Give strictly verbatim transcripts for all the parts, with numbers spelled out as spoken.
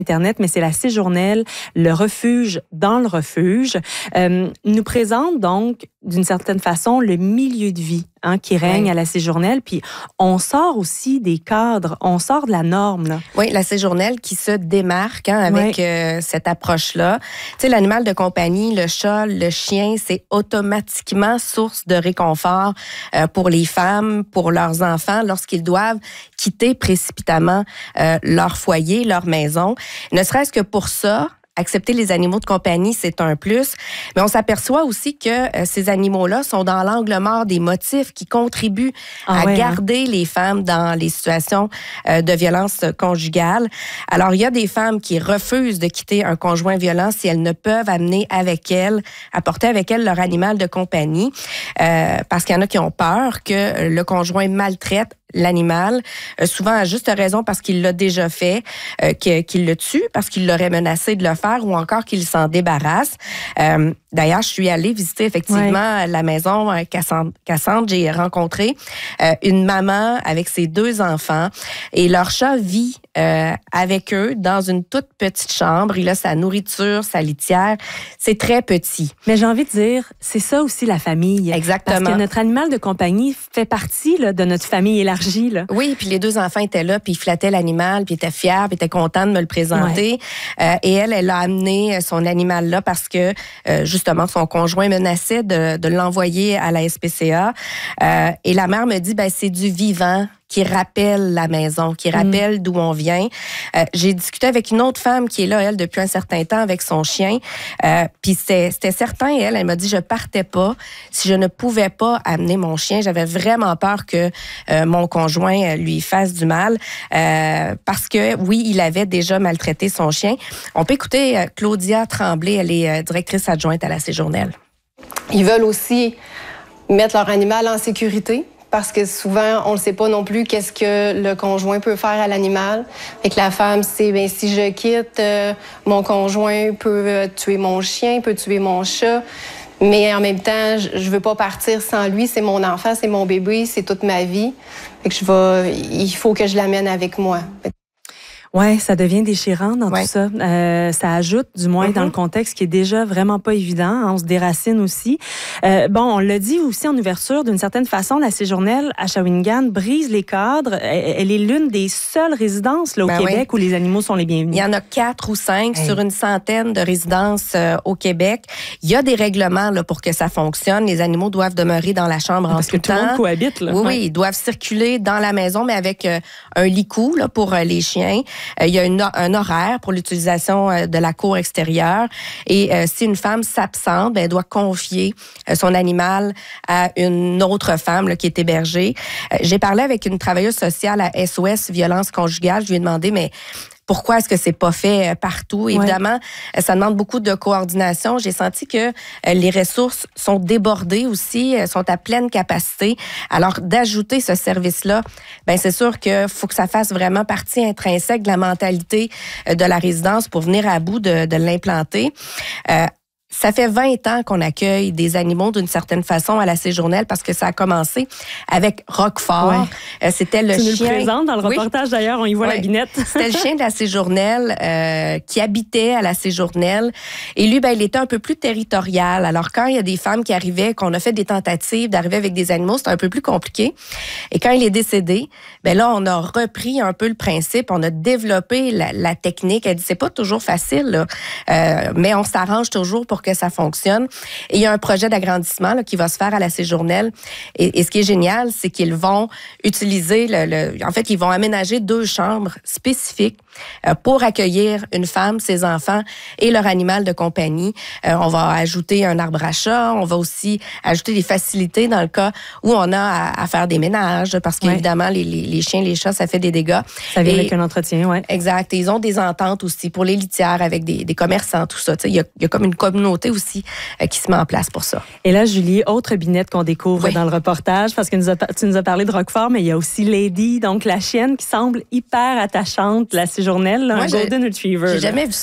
Internet, mais c'est la Séjournelle, le refuge dans le refuge, euh, nous présente donc, d'une certaine façon, le milieu de vie hein, qui règne oui. à la Séjournelle. Puis on sort aussi des cadres, on sort de la norme. Là. Oui, la Séjournelle qui se démarque hein, avec oui. euh, cette approche-là. Tu sais, l'animal de compagnie, le chat, le chien, c'est automatiquement source de réconfort euh, pour les femmes, pour leurs enfants, lorsqu'ils doivent quitter précipitamment euh, leur foyer, leur maison. Ne serait-ce que pour ça, accepter les animaux de compagnie, c'est un plus. Mais on s'aperçoit aussi que euh, ces animaux-là sont dans l'angle mort des motifs qui contribuent ah à ouais, garder hein? les femmes dans les situations euh, de violence conjugale. Alors, il y a des femmes qui refusent de quitter un conjoint violent si elles ne peuvent amener avec elles, apporter avec elles leur animal de compagnie, euh, parce qu'il y en a qui ont peur que le conjoint maltraite l'animal, euh, souvent à juste raison parce qu'il l'a déjà fait, euh, que, qu'il le tue, parce qu'il l'aurait menacé de le faire ou encore qu'il s'en débarrasse. Euh, d'ailleurs, je suis allée visiter effectivement ouais. la maison euh, Cassandre. Cassandre. J'ai rencontré euh, une maman avec ses deux enfants et leur chat vit euh, avec eux dans une toute petite chambre. Il a sa nourriture, sa litière. C'est très petit. Mais j'ai envie de dire, c'est ça aussi la famille. Exactement. Parce que notre animal de compagnie fait partie là, de notre famille élargie. Là. Oui, puis les deux enfants étaient là, puis ils flattaient l'animal, puis ils étaient fiers, puis ils étaient contents de me le présenter. Ouais. Euh, et elle, elle a amené son animal là parce que, euh, justement, son conjoint menaçait de, de l'envoyer à la S P C A. Euh, et la mère me dit, ben c'est du vivant qui rappelle la maison, qui rappelle mmh. d'où on vient. Euh, j'ai discuté avec une autre femme qui est là, elle, depuis un certain temps avec son chien. Euh, Puis c'était, c'était certain, elle, elle m'a dit, je partais pas si je ne pouvais pas amener mon chien. J'avais vraiment peur que euh, mon conjoint lui fasse du mal euh, parce que, oui, il avait déjà maltraité son chien. On peut écouter euh, Claudia Tremblay, elle est euh, directrice adjointe à la Séjournelle. Ils veulent aussi mettre leur animal en sécurité. Parce que souvent, on ne sait pas non plus qu'est-ce que le conjoint peut faire à l'animal. Fait que la femme, c'est ben si je quitte, euh, mon conjoint peut euh, tuer mon chien, peut tuer mon chat. Mais en même temps, je, je veux pas partir sans lui. C'est mon enfant, c'est mon bébé, c'est toute ma vie. Fait que je vais, il faut que je l'amène avec moi. Ouais, ça devient déchirant dans ouais. tout ça. Euh, ça ajoute, du moins mm-hmm. dans le contexte qui est déjà vraiment pas évident. Hein, on se déracine aussi. Euh, bon, on l'a dit aussi en ouverture, d'une certaine façon, la Séjournelle à Shawinigan brise les cadres. Elle, elle est l'une des seules résidences là, au ben Québec oui. où les animaux sont les bienvenus. Il y en a quatre ou cinq hey. sur une centaine de résidences euh, au Québec. Il y a des règlements là, pour que ça fonctionne. Les animaux doivent demeurer dans la chambre Parce en que tout tout temps. le monde cohabite. Là. Oui, ouais. oui, ils doivent circuler dans la maison, mais avec euh, un licou là, pour euh, les chiens. Euh, il y a une, un horaire pour l'utilisation euh, de la cour extérieure. Et euh, si une femme s'absente, ben, elle doit confier euh, son animal à une autre femme là, qui est hébergée. Euh, j'ai parlé avec une travailleuse sociale à S O S Violence conjugale. Je lui ai demandé, mais pourquoi est-ce que c'est pas fait partout? Ouais. Évidemment, ça demande beaucoup de coordination. J'ai senti que les ressources sont débordées aussi, sont à pleine capacité. Alors, d'ajouter ce service-là, ben c'est sûr qu'il faut que ça fasse vraiment partie intrinsèque de la mentalité de la résidence pour venir à bout de, de l'implanter. Euh, Ça fait vingt ans qu'on accueille des animaux d'une certaine façon à la Séjournelle parce que ça a commencé avec Roquefort. Ouais. C'était le tu chien. Tu nous le présentes dans le reportage oui. d'ailleurs, on y voit ouais. la binette. C'était le chien de la Séjournelle euh, qui habitait à la Séjournelle. Et lui, ben, il était un peu plus territorial. Alors, quand il y a des femmes qui arrivaient, qu'on a fait des tentatives d'arriver avec des animaux, c'était un peu plus compliqué. Et quand il est décédé, ben là, on a repris un peu le principe, on a développé la, la technique. Elle dit, c'est pas toujours facile, là, euh, mais on s'arrange toujours pour que ça fonctionne. Et il y a un projet d'agrandissement là, qui va se faire à la Séjournelle. Et, et ce qui est génial, c'est qu'ils vont utiliser, le, le, en fait, ils vont aménager deux chambres spécifiques euh, pour accueillir une femme, ses enfants et leur animal de compagnie. Euh, on va ajouter un arbre à chat. On va aussi ajouter des facilités dans le cas où on a à, à faire des ménages parce qu'évidemment, ouais. les, les, les chiens, les chats, ça fait des dégâts. Ça vient et, avec un entretien, oui. Exact. Et ils ont des ententes aussi pour les litières avec des, des commerçants, tout ça. Il y a, il y a comme une communauté aussi euh, qui se met en place pour ça. Et là, Julie, autre binette qu'on découvre oui. dans le reportage, parce que nous a, tu nous as parlé de Roquefort, mais il y a aussi Lady, donc la chienne qui semble hyper attachante, la Séjournelle, là, Moi, un je, Golden Retriever. J'ai là. jamais vu ça.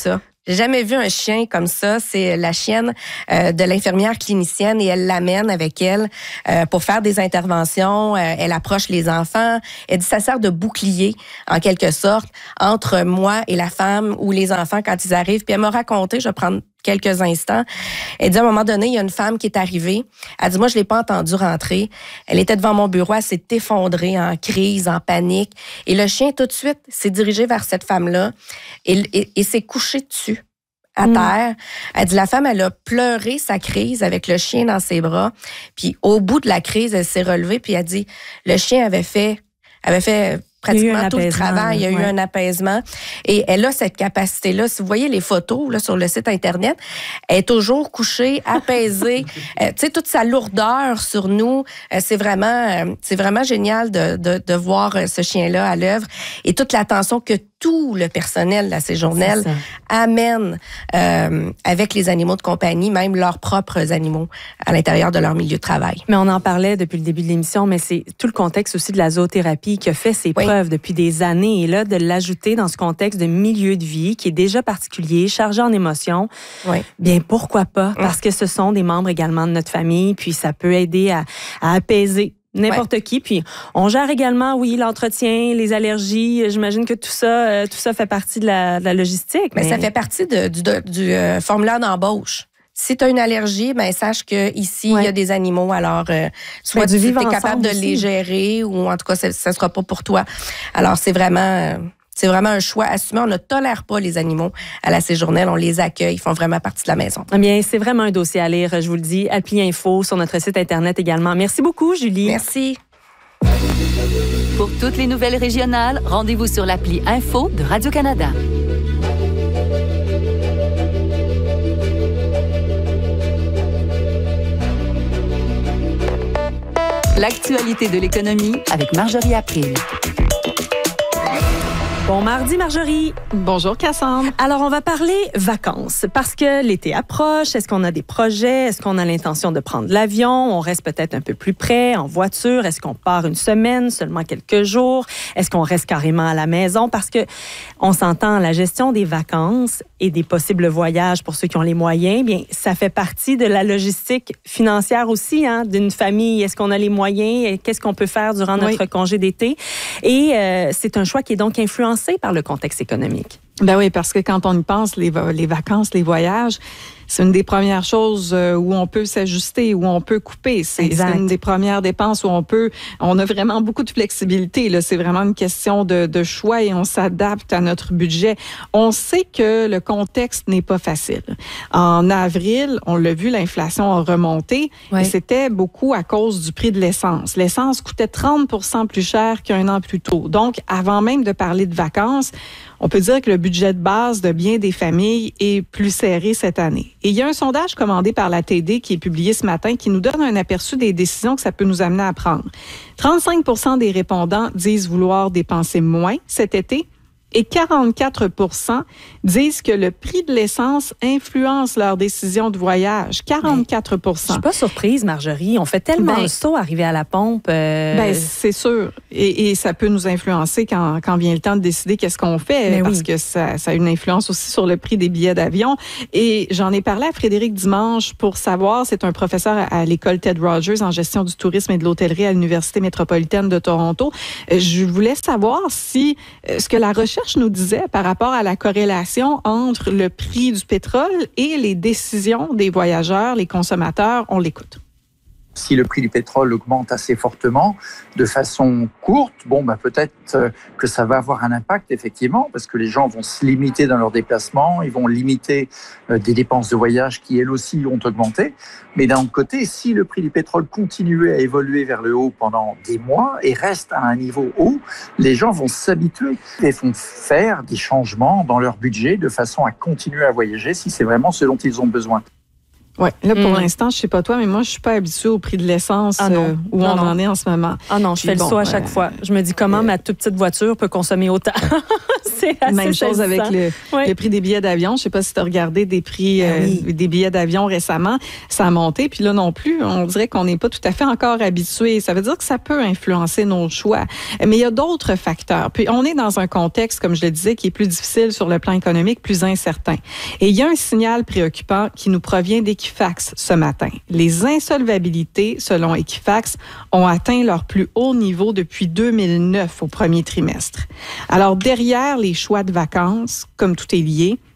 J'ai jamais vu un chien comme ça. C'est la chienne euh, de l'infirmière clinicienne et elle l'amène avec elle euh, pour faire des interventions. Euh, elle approche les enfants. Elle dit ça sert de bouclier, en quelque sorte, entre moi et la femme ou les enfants quand ils arrivent. Puis elle m'a raconté, je vais prendre quelques instants. Elle dit à un moment donné, il y a une femme qui est arrivée. Elle dit, moi, je l'ai pas entendue rentrer. Elle était devant mon bureau, elle s'est effondrée en crise, en panique. Et le chien, tout de suite, s'est dirigé vers cette femme-là et, et, et s'est couché dessus, à mmh. terre. Elle dit, la femme, elle a pleuré sa crise avec le chien dans ses bras. Puis au bout de la crise, elle s'est relevée puis elle dit, le chien avait fait, avait fait pratiquement tout le travail, il y a eu ouais. un apaisement. Et elle a cette capacité-là. Si vous voyez les photos là, sur le site Internet, elle est toujours couchée, apaisée. euh, tu sais, toute sa lourdeur sur nous, euh, c'est vraiment euh, c'est vraiment génial de, de, de voir ce chien-là à l'œuvre. Et toute l'attention que tout le personnel de la séjournelle amène euh, avec les animaux de compagnie, même leurs propres animaux à l'intérieur de leur milieu de travail. Mais on en parlait depuis le début de l'émission, mais c'est tout le contexte aussi de la zoothérapie qui a fait ses oui. preuves depuis des années. Et là, de l'ajouter dans ce contexte de milieu de vie qui est déjà particulier, chargé en émotions, oui. bien pourquoi pas? Parce que ce sont des membres également de notre famille, puis ça peut aider à, à apaiser n'importe ouais. qui. Puis on gère également, oui, l'entretien, les allergies. J'imagine que tout ça, euh, tout ça fait partie de la, de la logistique. Mais... mais ça fait partie de, du, de, du euh, formulaire d'embauche. Si tu as une allergie, ben sache que ici ouais. il y a des animaux. Alors, euh, soit tu es capable de aussi. les gérer ou en tout cas, ça ne sera pas pour toi. Alors, c'est vraiment... Euh, C'est vraiment un choix assumé. On ne tolère pas les animaux à la séjournelle. On les accueille. Ils font vraiment partie de la maison. Eh bien, c'est vraiment un dossier à lire, je vous le dis. Appli Info sur notre site Internet également. Merci beaucoup, Julie. Merci. Pour toutes les nouvelles régionales, rendez-vous sur l'appli Info de Radio-Canada. L'actualité de l'économie avec Marjorie April. Bon mardi, Marjorie. Bonjour, Cassandre. Alors, on va parler vacances parce que l'été approche. Est-ce qu'on a des projets? Est-ce qu'on a l'intention de prendre l'avion? On reste peut-être un peu plus près en voiture. Est-ce qu'on part une semaine, seulement quelques jours? Est-ce qu'on reste carrément à la maison? Parce que on s'entend, la gestion des vacances et des possibles voyages pour ceux qui ont les moyens, bien, ça fait partie de la logistique financière aussi, hein, d'une famille. Est-ce qu'on a les moyens? Qu'est-ce qu'on peut faire durant notre oui. congé d'été? Et euh, c'est un choix qui est donc influencé par le contexte économique. Ben oui, parce que quand on y pense, les, les vacances, les voyages, c'est une des premières choses où on peut s'ajuster, où on peut couper. C'est, c'est une des premières dépenses où on peut, on a vraiment beaucoup de flexibilité. Là, c'est vraiment une question de, de choix et on s'adapte à notre budget. On sait que le contexte n'est pas facile. En avril, on l'a vu, l'inflation a remonté ouais. et c'était beaucoup à cause du prix de l'essence. L'essence coûtait trente pour cent plus cher qu'un an plus tôt. Donc, avant même de parler de vacances, on peut dire que le budget de base de bien des familles est plus serré cette année. Et il y a un sondage commandé par la T D qui est publié ce matin qui nous donne un aperçu des décisions que ça peut nous amener à prendre. trente-cinq pour cent des répondants disent vouloir dépenser moins cet été et quarante-quatre pour cent disent que le prix de l'essence influence leur décision de voyage. quarante-quatre pour cent. Je suis pas surprise, Marjorie. On fait tellement ben, le saut arrivé à la pompe. Euh... Ben, c'est sûr. Et, et ça peut nous influencer quand, quand vient le temps de décider qu'est-ce qu'on fait, ben parce oui. que ça, ça a une influence aussi sur le prix des billets d'avion. Et j'en ai parlé à Frédéric dimanche pour savoir, c'est un professeur à l'école Ted Rogers en gestion du tourisme et de l'hôtellerie à l'Université métropolitaine de Toronto. Je voulais savoir si ce que la recherche nous disait par rapport à la corrélation entre le prix du pétrole et les décisions des voyageurs, les consommateurs. On l'écoute. Si le prix du pétrole augmente assez fortement, de façon courte, bon, bah, peut-être que ça va avoir un impact, effectivement, parce que les gens vont se limiter dans leurs déplacements, ils vont limiter des dépenses de voyage qui, elles aussi, ont augmenté. Mais d'un autre côté, si le prix du pétrole continuait à évoluer vers le haut pendant des mois et reste à un niveau haut, les gens vont s'habituer et vont faire des changements dans leur budget de façon à continuer à voyager si c'est vraiment ce dont ils ont besoin. Oui, là, pour Mm. l'instant, je sais pas toi, mais moi, je suis pas habituée au prix de l'essence Ah non. euh, où Non, on non. en est en ce moment. Ah non, je Puis fais bon, le saut à chaque euh, fois. Je me dis comment euh, ma toute petite voiture peut consommer autant. C'est assez Même chose avec saisissant. le, Oui. le prix des billets d'avion. Je sais pas si tu as regardé des prix Ben euh, oui. des billets d'avion récemment. Ça a monté. Puis là non plus, on dirait qu'on n'est pas tout à fait encore habitué. Ça veut dire que ça peut influencer nos choix. Mais il y a d'autres facteurs. Puis on est dans un contexte, comme je le disais, qui est plus difficile sur le plan économique, plus incertain. Et il y a un signal préoccupant qui nous provient d'Equifax ce matin. Les insolvabilités, selon Equifax, ont atteint leur plus haut niveau depuis deux mille neuf au premier trimestre. Alors derrière les choix de vacances, comme tout est lié,